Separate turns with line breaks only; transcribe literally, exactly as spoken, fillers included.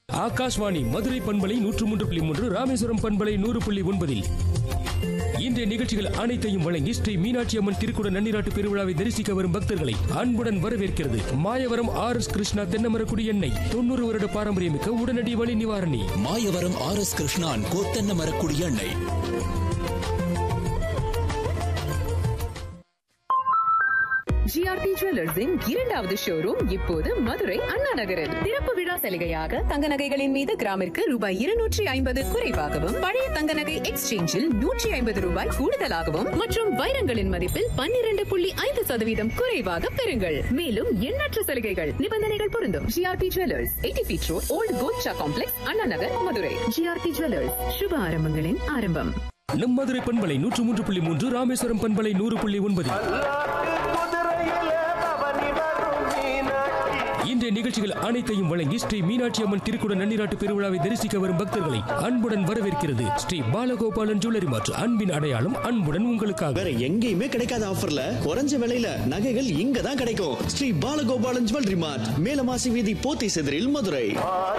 ஆகாஷ்வாணி மதுரை பண்பலை நூற்று மூன்று புள்ளி மூன்று, ராமேஸ்வரம் பண்பலை நூறு புள்ளி ஒன்பதில் இன்றைய நிகழ்ச்சிகள் அனைத்தையும் வழங்கி ஸ்ரீ மீனாட்சி அம்மன் திருக்குட நன்னிராட்டு பெருவிழாவை தரிசிக்க வரும் பக்தர்களை அன்புடன் வரவேற்கிறது மாயவரம் ஆர் எஸ் கிருஷ்ணா தென்னமரக்குடி எண்ணெய். தொண்ணூறு வருட பாரம்பரியமிக்க உடனடி வலி நிவாரணி.
மாயவரம் ஆர் எஸ் கிருஷ்ணான் கோ தென்னமரக்குடி எண்ணெய்.
ஜிஆர்டி ஜுவல்லர்ஸின் இரண்டாவது ஷோரூம் இப்போது மதுரை அண்ணா நகரில். திறப்பு விழா சலுகையாக தங்க நகைகளின் மீது கிராமிற்கு ரூபாய் இருநூற்றி ஐம்பது குறைவாகவும், பழைய தங்க நகை எக்ஸ்சேஞ்சில் நூற்றி ஐம்பது ரூபாய் கூடுதலாகவும் மற்றும் வைரங்களின் மதிப்பில் பன்னிரண்டு புள்ளி ஐந்து சதவீதம் குறைவாக பெறுங்கள். மேலும் எண்ணற்ற சலுகைகள், நிபந்தனைகள் பொருந்தும். GRT jewellers, eighty feet road, volt Golcha complex, Anna Nagar, Madurai. GRT jewellers, சுப ஆரம்பங்களின் ஆரம்பம்.
நம் மதுரை பண்பலை நூற்று மூன்று புள்ளி மூன்று, ராமேஸ்வரம் பண்பலை நூறு புள்ளி ஒன்பது. இன்றைய நிகழ்ச்சிகள் அனைத்தையும் வழங்கி ஸ்ரீ மீனாட்சி அம்மன் திருக்குட நன்னிராட்டு பெருவிழாவை தரிசிக்க வரும் பக்தர்களை அன்புடன் வரவேற்கிறது ஸ்ரீ பாலகோபாலன் ஜுவல்லரி மார்ட். அன்பின் அடையாளம், அன்புடன் உங்களுக்காக.
வேற எங்கேயுமே கிடைக்காத ஆஃபர்ல குறைஞ்ச விலையில நகைகள் இங்க தான் கிடைக்கும். ஸ்ரீ பாலகோபாலன் ஜுவல்லரி மார்ட், மேலமாசி வீதி, போத்தி செதிரில், மதுரை.